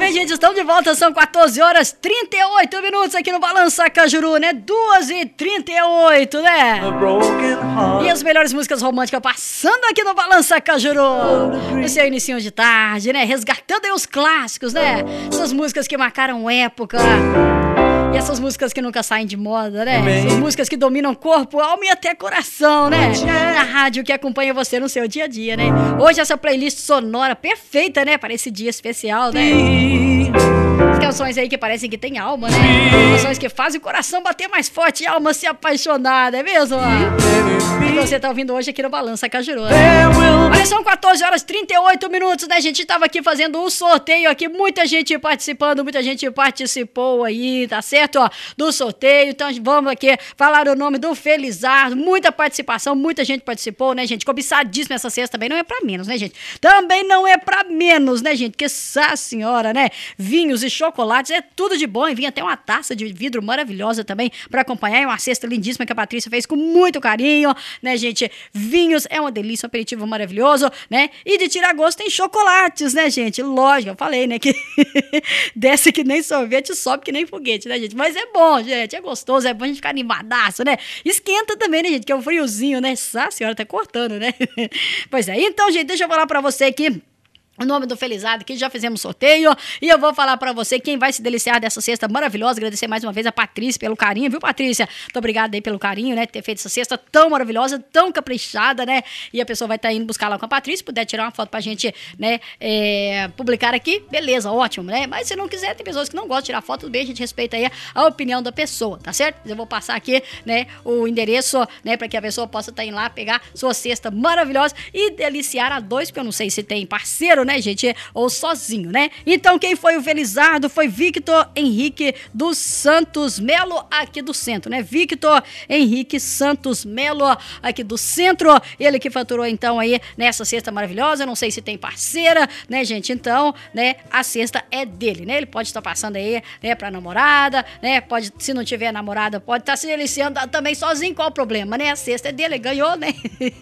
bem, gente, estamos de volta, são 14 horas 38 minutos aqui no Balança Cajuru, né? 2h38, né? E as melhores músicas românticas passando aqui no Balança Cajuru. No seu inicinho de tarde, né? Resgatando aí os clássicos, né? Essas músicas que marcaram época. E essas músicas que nunca saem de moda, né? Essas músicas que dominam corpo, alma e até coração, né? Na rádio que acompanha você no seu dia a dia, né? Hoje essa playlist sonora perfeita, né? Para esse dia especial, né? As canções aí que parecem que tem alma, né? Canções que fazem o coração bater mais forte e a alma se apaixonar, é mesmo? E você tá ouvindo hoje aqui no Balança Cajuru, né? Olha, são 14 horas 38 minutos, né? A gente tava aqui fazendo um sorteio aqui, muita gente participando, muita gente participou aí, tá certo? Ó, do sorteio, então vamos aqui falar o nome do Felizardo, muita participação, muita gente participou, né, gente? Cobiçadíssima essa cesta também, não é pra menos, né, gente? Também não é pra menos, né, gente? Que essa senhora, né? Vinhos e chocolates, é tudo de bom, e vinha até uma taça de vidro maravilhosa também pra acompanhar, e uma cesta lindíssima que a Patrícia fez com muito carinho, né, gente? Vinhos é uma delícia, um aperitivo maravilhoso, né? E de tirar gosto tem chocolates, né, gente? Lógico, eu falei, né, que desce que nem sorvete, sobe que nem foguete, né, gente? Mas é bom, gente, é gostoso, é bom a gente ficar animadaço, né? Esquenta também, né, gente, que é um friozinho, né? Essa senhora tá cortando, né? Pois é, então, gente, deixa eu falar pra você aqui o nome do Felizardo, que já fizemos sorteio, e eu vou falar pra você quem vai se deliciar dessa cesta maravilhosa. Agradecer mais uma vez a Patrícia pelo carinho, viu, Patrícia? Muito obrigada aí pelo carinho, né, ter feito essa cesta tão maravilhosa, tão caprichada, né? E a pessoa vai estar indo buscar lá com a Patrícia, se puder tirar uma foto pra gente, né, publicar aqui, beleza, ótimo, né? Mas se não quiser, tem pessoas que não gostam de tirar foto, tudo bem, a gente respeita aí a opinião da pessoa, tá certo? Eu vou passar aqui, né, o endereço, né, pra que a pessoa possa estar indo lá, pegar sua cesta maravilhosa e deliciar a dois, porque eu não sei se tem parceiro, né, gente, ou sozinho, né? Então quem foi o Felizardo foi Victor Henrique dos Santos Melo, aqui do centro, né? Victor Henrique Santos Melo, aqui do centro, ele que faturou então aí nessa cesta maravilhosa, não sei se tem parceira, né, gente? Então, né, a cesta é dele, né? Ele pode estar passando aí, né, pra namorada, né? Pode, se não tiver namorada, pode estar se deliciando também sozinho, qual o problema, né? A cesta é dele, ele ganhou, né?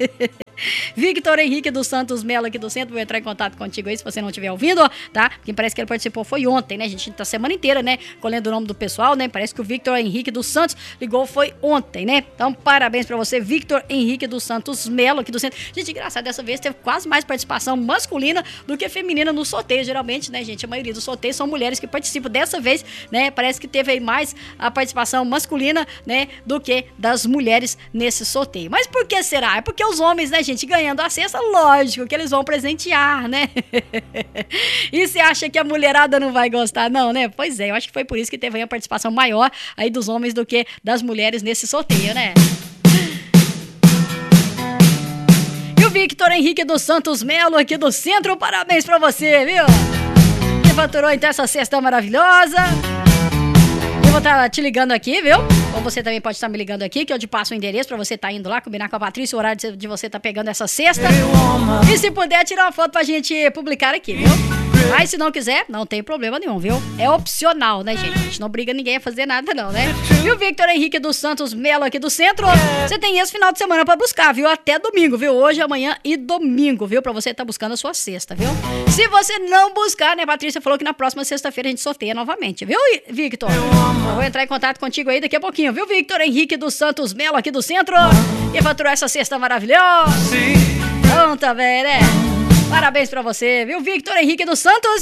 Victor Henrique dos Santos Melo, aqui do centro, vou entrar em contato contigo aí se você não estiver ouvindo, tá? Porque parece que ele participou, foi ontem, né? A gente tá a semana inteira, né, colhendo o nome do pessoal, né? Parece que o Victor Henrique dos Santos ligou, foi ontem, né? Então, parabéns pra você, Victor Henrique dos Santos Melo, aqui do centro. Gente, engraçado, dessa vez teve quase mais participação masculina do que feminina no sorteio, geralmente, né, gente? A maioria dos sorteios são mulheres que participam. Dessa vez, né, parece que teve aí mais a participação masculina, né, do que das mulheres nesse sorteio. Mas por que será? É porque os homens, né, gente, ganhando a cesta, lógico que eles vão presentear, né? E você acha que a mulherada não vai gostar, não, né? Pois é, eu acho que foi por isso que teve aí a participação maior aí dos homens do que das mulheres nesse sorteio, né? E o Victor Henrique dos Santos Melo, aqui do centro, parabéns pra você, viu? Que faturou então essa cesta maravilhosa. Eu vou estar te ligando aqui, viu? Ou você também pode estar me ligando aqui, que eu te passo o endereço pra você estar indo lá, combinar com a Patrícia o horário de você estar pegando essa cesta. E se puder, tirar uma foto pra gente publicar aqui, viu? Mas se não quiser, não tem problema nenhum, viu? É opcional, né, gente? A gente não obriga ninguém a fazer nada, não, né? E o Victor Henrique dos Santos Melo, aqui do centro, você tem esse final de semana pra buscar, viu? Até domingo, viu? Hoje, amanhã e domingo, viu? Pra você estar buscando a sua cesta, viu? Se você não buscar, né, a Patrícia falou que na próxima sexta-feira a gente sorteia novamente, viu, Victor? Eu vou entrar em contato contigo aí daqui a pouquinho, viu, Victor Henrique dos Santos Melo, aqui do centro, que faturou essa cesta maravilhosa. Então, tá bem, né? Parabéns pra você, viu, Victor Henrique dos Santos?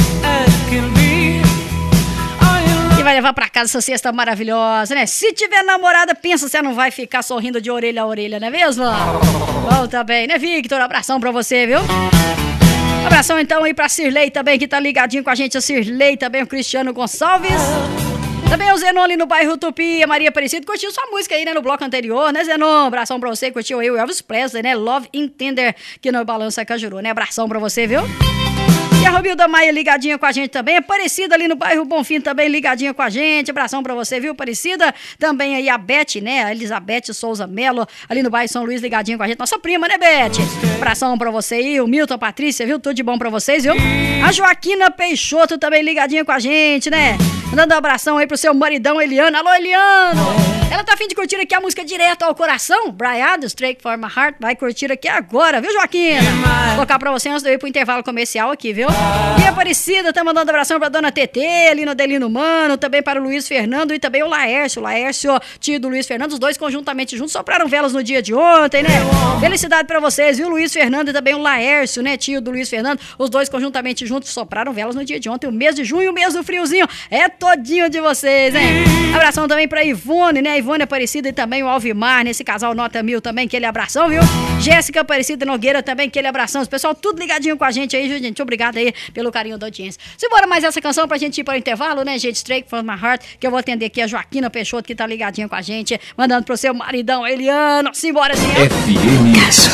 E vai levar pra casa essa cesta maravilhosa, né? Se tiver namorada, pensa se ela não vai ficar sorrindo de orelha a orelha, não é mesmo? Bom, tá bem, né, Victor? Abração pra você, viu? Abração então aí pra Cirlei também, que tá ligadinho com a gente, a Cirlei também, o Cristiano Gonçalves. Também o Zenon ali no bairro Tupi, a Maria Aparecida, curtiu sua música aí, né, no bloco anterior, né, Zenon? Abração pra você, curtiu aí o Elvis Presley, né, Love in Tender, que no Balança Cajuru, né, abração pra você, viu? E a Romilda Maia ligadinha com a gente também, Aparecida ali no bairro Bonfim também ligadinha com a gente, abração pra você, viu, Aparecida? Também aí a Beth, né, a Elizabeth Souza Melo, ali no bairro São Luís ligadinha com a gente, nossa prima, né, Beth? Abração pra você aí, o Milton, a Patrícia, viu, tudo de bom pra vocês, viu? A Joaquina Peixoto também ligadinha com a gente, né? Mandando um abração aí pro seu maridão Eliano. Alô, Eliano! Ela tá a fim de curtir aqui a música Direto ao Coração. Brian, Straight for My Heart, vai curtir aqui agora, viu, Joaquina? Vou colocar pra você antes de eu ir pro intervalo comercial aqui, viu? E a Aparecida tá mandando abração pra dona TT, ali no Delino Mano, também para o Luiz Fernando e também o Laércio. Laércio, tio do Luiz Fernando, os dois conjuntamente juntos sopraram velas no dia de ontem, né? Felicidade pra vocês, viu, Luiz Fernando e também o Laércio, né, tio do Luiz Fernando, os dois conjuntamente juntos sopraram velas no dia de ontem, o mês de junho, o mês do friozinho, é todinho de vocês, hein? Abração também pra Ivone, né, Ivone Aparecida e também o Alvimar, nesse casal Nota 1000 também, aquele abração, viu? Jéssica Aparecida Nogueira também, aquele abração, o pessoal tudo ligadinho com a gente aí, viu, gente? Obrigado aí pelo carinho da audiência. Simbora mais essa canção pra gente ir para o intervalo, né, gente? Straight from My Heart, que eu vou atender aqui a Joaquina Peixoto, que tá ligadinha com a gente, mandando pro seu maridão Eliano. Simbora, assim, FM